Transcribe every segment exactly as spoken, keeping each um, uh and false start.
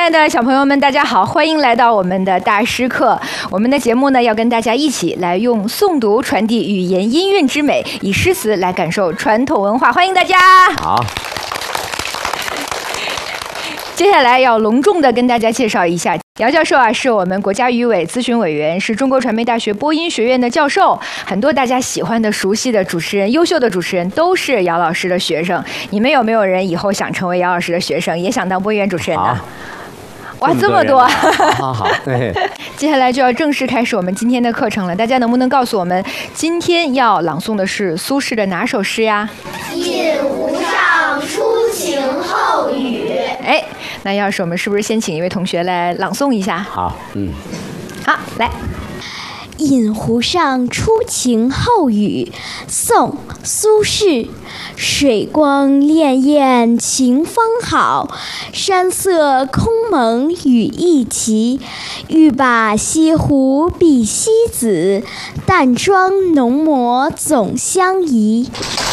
爱的小朋友们，大家好，欢迎来到我们的大师课。我们的节目呢，要跟大家一起来用诵读传递语言音韵之美，以诗词来感受传统文化。欢迎大家。 好。 接下来要隆重的跟大家介绍一下，姚教授啊，是我们国家语委咨询委员，是中国传媒大学播音学院的教授。很多大家喜欢的、熟悉的主持人、优秀的主持人，都是姚老师的学生。你们有没有人以后想成为姚老师的学生，也想当播音员主持人呢？哇，这么多！ 好好，对。 接下来就要正式开始我们今天的课程了。大家能不能告诉我们，今天要朗诵的是苏轼的哪首诗呀？ 引湖上初晴后雨。 哎，那要是我们是不是先请一位同学来朗诵一下？ 好，嗯， 好，来。 引湖上初晴后雨，宋·苏轼。水光潋滟晴方好，山色空蒙雨亦奇。欲把西湖比西子，淡妆浓抹总相宜。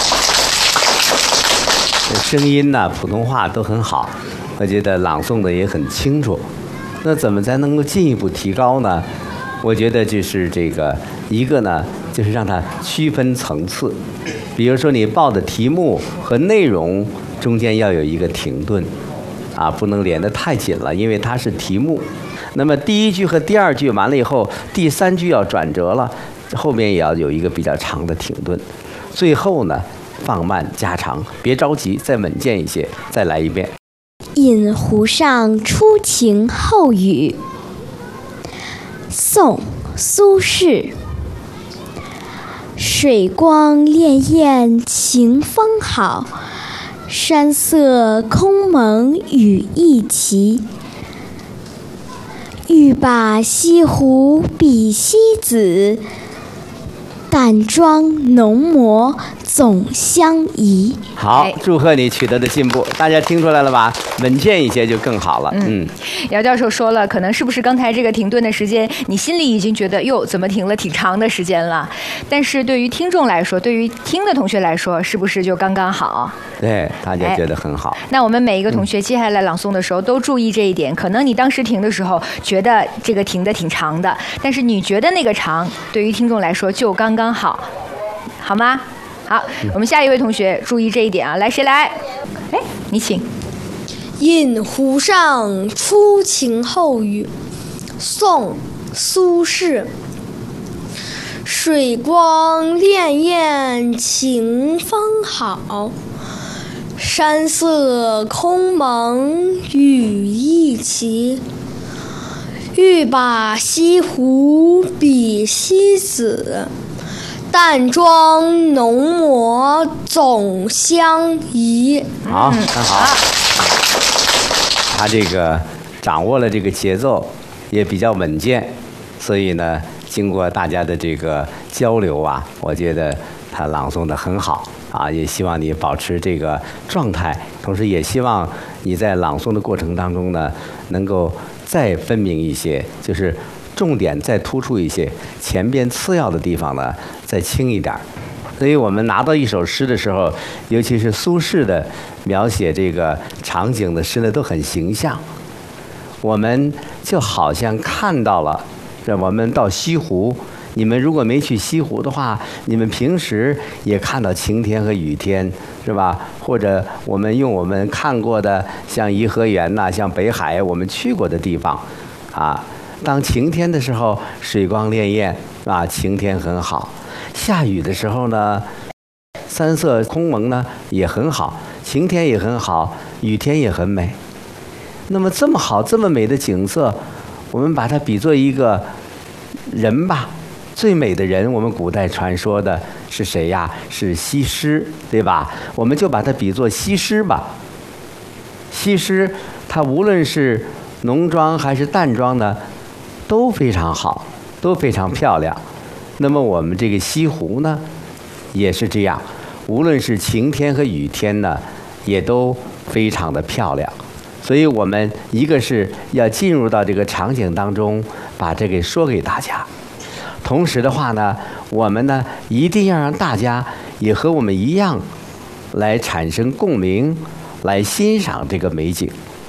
声音呢、啊，普通话都很好，我觉得朗诵的也很清楚。那怎么才能够进一步提高呢？我觉得就是这个一个呢，就是让它区分层次。比如说你报的题目和内容中间要有一个停顿，啊，不能连得太紧了，因为它是题目。那么第一句和第二句完了以后，第三句要转折了，后面也要有一个比较长的停顿。最后呢，放慢加长，别着急，再稳健一些，再来一遍。 引湖上初晴后雨，宋·苏轼。水光潋滟晴方好，山色空蒙雨亦奇。欲把西湖比西子，淡妆浓抹总相宜。 好，祝贺你取得的进步，大家听出来了吧？稳健一些就更好了。嗯， 姚教授说了，可能是不是刚才这个停顿的时间，你心里已经觉得哟，怎么停了挺长的时间了？但是对于听众来说，对于听的同学来说，是不是就刚刚好？ 对，大家觉得很好。 哎、那我们每一个同学接下来朗诵的时候、嗯、都注意这一点。可能你当时停的时候觉得这个停的挺长的，但是你觉得那个长，对于听众来说就刚刚好，好吗？好，我们下一位同学注意这一点啊！来，谁来？哎，你请。 引湖上初晴后雨，宋·苏轼。水光潋滟晴方好，山色空蒙雨亦奇。欲把西湖比西子，淡妆浓抹总相宜。 好，很好。他这个掌握了这个节奏，也比较稳健，所以呢，经过大家的这个交流啊，我觉得他朗诵得很好啊，也希望你保持这个状态，同时也希望你在朗诵的过程当中呢，能够再分明一些，就是重点再突出一些，前边次要的地方呢再轻一点。所以我们拿到一首诗的时候，尤其是苏轼的描写这个场景的诗呢，都很形象。我们就好像看到了，这我们到西湖，你们如果没去西湖的话，你们平时也看到晴天和雨天，是吧？或者我们用我们看过的，像颐和园呐、啊，像北海，我们去过的地方，啊，当晴天的时候，水光潋滟，啊，晴天很好。下雨的时候呢，山色空蒙呢也很好，晴天也很好，雨天也很美。那么这么好这么美的景色，我们把它比作一个人吧，最美的人，我们古代传说的是谁呀？是西施，对吧？我们就把它比作西施吧。西施她无论是浓妆还是淡妆呢，都非常好，都非常漂亮。那么我们这个西湖呢，也是这样，无论是晴天和雨天呢，也都非常的漂亮。所以我们一个是要进入到这个场景当中，把这个说给大家。同时的话呢，我们呢一定要让大家也和我们一样，来产生共鸣，来欣赏这个美景。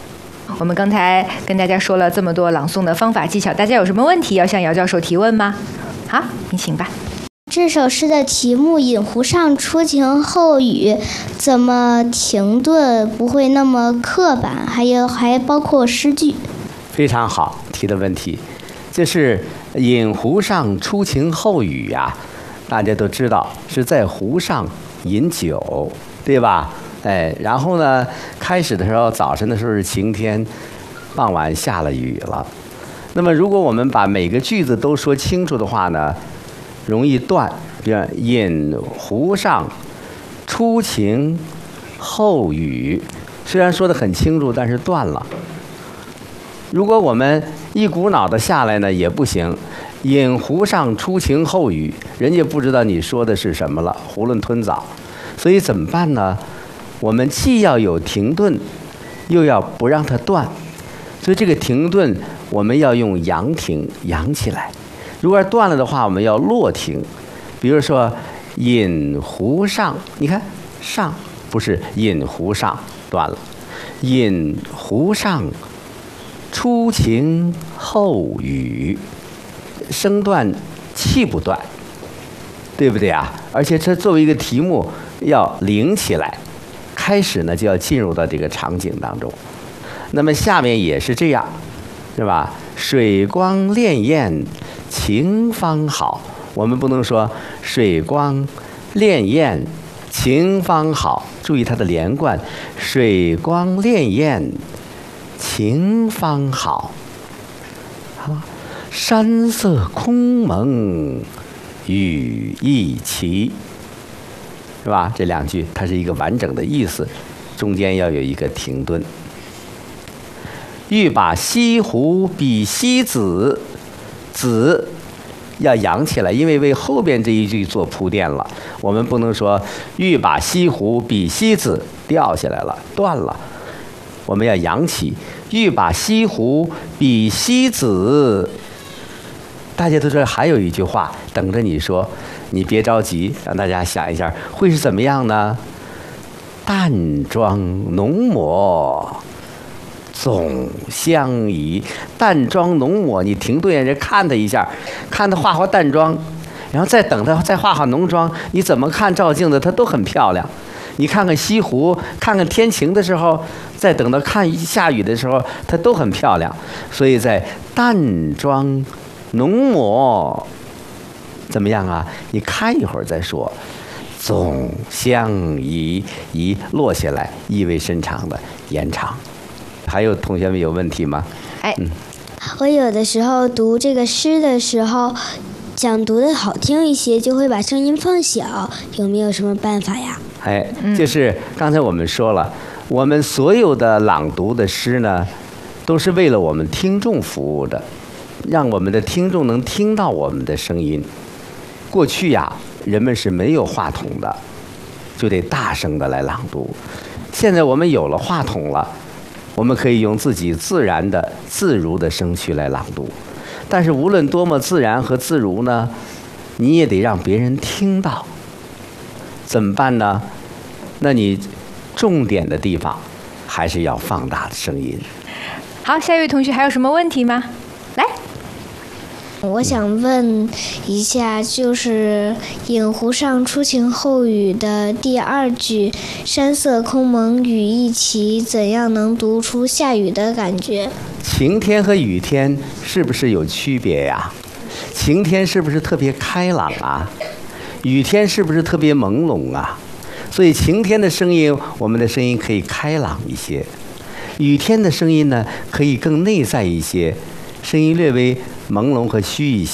我们刚才跟大家说了这么多朗诵的方法技巧，大家有什么问题要向姚教授提问吗？好，你请吧。 这首诗的题目《饮湖上初晴后雨》，怎么停顿不会那么刻板？还有还包括诗句。 非常好提的问题，就是饮湖上初晴后雨呀、啊，大家都知道是在湖上饮酒，对吧？哎，然后呢，开始的时候早晨的时候是晴天，傍晚下了雨了。那么如果我们把每个句子都说清楚的话呢，容易断。比如饮湖上初晴后雨，虽然说得很清楚，但是断了。如果我们一股脑的下来呢，也不行。饮湖上初晴后雨，人家不知道你说的是什么了，囫囵吞枣。所以怎么办呢？我们既要有停顿，又要不让它断。所以这个停顿我们要用扬停，扬起来。如果断了的话，我们要落停。比如说饮湖上，你看上不是饮湖上，断了。饮湖上初晴后雨，声断气不断，对不对啊？而且这作为一个题目要领起来，开始呢就要进入到这个场景当中。那么下面也是这样，是吧？水光潋滟晴方好，我们不能说水光潋滟晴方好，注意它的连贯，水光潋滟晴方好。啊，山色空蒙雨亦奇，是吧？这两句它是一个完整的意思，中间要有一个停顿。欲把西湖比西子，子要扬起来，因为为后边这一句做铺垫了。我们不能说欲把西湖比西子，掉下来了，断了。我们要扬起，欲把西湖比西子。大家都知道还有一句话等着你说，你别着急，让大家想一下会是怎么样呢？淡妆浓抹总相宜。淡妆浓抹，你停顿人看他一下，看他画画淡妆，然后再等他再画画浓妆，你怎么看照镜子他都很漂亮。你看看西湖，看看天晴的时候，再等到看下雨的时候，它都很漂亮。所以在淡妆浓抹怎么样啊？你看一会儿再说。总相宜，宜落下来，意味深长的延长。还有同学们有问题吗？ 哎， 嗯， 我有的时候读这个诗的时候，想读的好听一些，就会把声音放小，有没有什么办法呀？ 哎，就是刚才我们说了，我们所有的朗读的诗呢，都是为了我们听众服务的，让我们的听众能听到我们的声音。过去呀，人们是没有话筒的，就得大声的来朗读。现在我们有了话筒了，我们可以用自己自然的、自如的声区来朗读。但是无论多么自然和自如呢，你也得让别人听到。怎么办呢？那你重点的地方还是要放大的声音。 好，下一位同学还有什么问题吗？来， 我想问一下，就是《饮湖上初晴后雨》的第二句“山色空蒙雨亦奇”，怎样能读出下雨的感觉？ 晴天和雨天是不是有区别呀？晴天是不是特别开朗啊？雨天是不是特别朦胧啊？所以晴天的声音，我们的声音可以开朗一些；雨天的声音呢，可以更内在一些，声音略微朦胧和虚一些。